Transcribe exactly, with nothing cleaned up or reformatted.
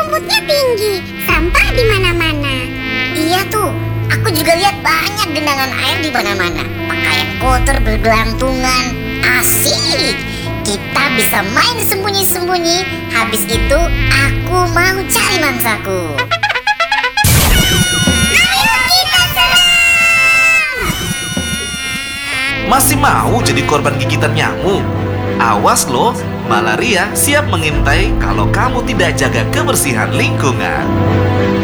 rambutnya tinggi, sampah di mana-mana. Iya tuh, aku juga lihat banyak genangan air di mana-mana. Pakaian kotor bergelantungan. Asik. Kita bisa main sembunyi-sembunyi. Habis itu aku mau cari mangsaku. Ayo kita serang! Masih mau jadi korban gigitan nyamuk? Awas loh, malaria siap mengintai kalau kamu tidak jaga kebersihan lingkungan.